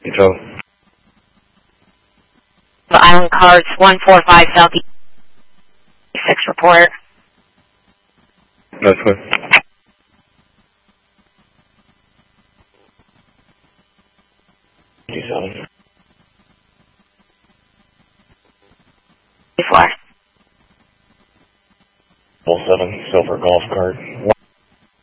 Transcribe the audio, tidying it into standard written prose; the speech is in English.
Control. The Island Cards 145 Southeast 6 report. That's good. Before. 7 Silver Golf Cart.